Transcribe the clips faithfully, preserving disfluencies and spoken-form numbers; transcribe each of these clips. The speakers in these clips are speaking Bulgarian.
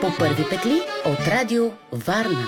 По първи петли от Радио Варна.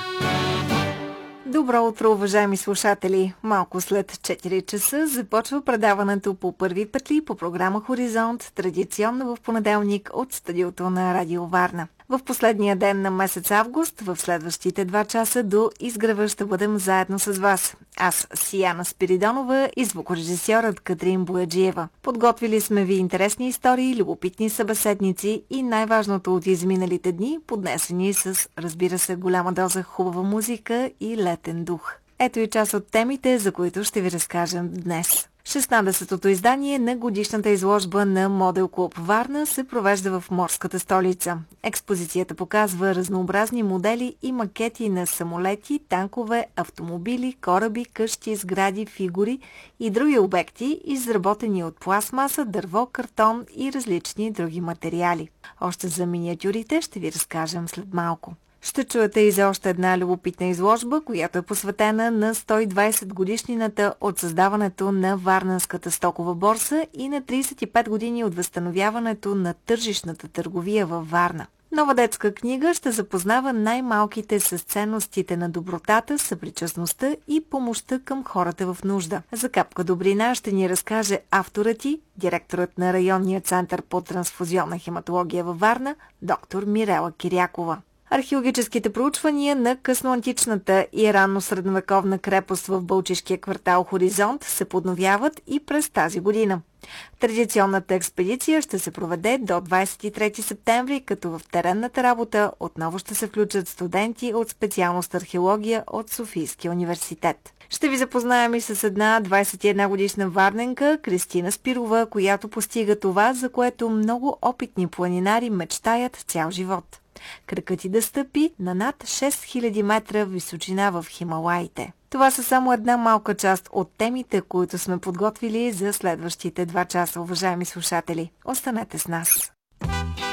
Добро утро, уважаеми слушатели! Малко след четири часа започва предаването по първи петли по програма Хоризонт, традиционно в понеделник от студиото на Радио Варна. В последния ден на месец август, в следващите два часа до изгрева ще бъдем заедно с вас. Аз, Сияна Спиридонова и звукорежисьорът Катрин Бояджиева. Подготвили сме ви интересни истории, любопитни събеседници и най-важното от изминалите дни, поднесени с, разбира се, голяма доза хубава музика и летен дух. Ето и част от темите, за които ще ви разкажем днес. шестнадесетото издание на годишната изложба на Модел Клуб Варна се провежда в морската столица. Експозицията показва разнообразни модели и макети на самолети, танкове, автомобили, кораби, къщи, сгради, фигури и други обекти, изработени от пластмаса, дърво, картон и различни други материали. Още за миниатюрите ще ви разкажем след малко. Ще чуете и за още една любопитна изложба, която е посветена на сто и двадесет годишнината от създаването на Варненската стокова борса и на тридесет и пет години от възстановяването на тържищната търговия във Варна. Нова детска книга ще запознава най-малките с ценностите на добротата, съпричастността и помощта към хората в нужда. За капка добрина ще ни разкаже авторът и директорът на районния център по трансфузионна хематология във Варна, доктор Мирела Кирякова. Археологическите проучвания на късноантичната и ранно-средновековна крепост в бълчишкия квартал Хоризонт се подновяват и през тази година. Традиционната експедиция ще се проведе до двадесет и трети септември, като в теренната работа отново ще се включат студенти от специалност археология от Софийския университет. Ще ви запознаем и с една двадесет и една годишна варненка, Кристина Спирова, която постига това, за което много опитни планинари мечтаят цял живот. Кракът и да стъпи на над шест хиляди метра височина в Хималаите. Това са само една малка част от темите, които сме подготвили за следващите два часа, уважаеми слушатели. Останете с нас!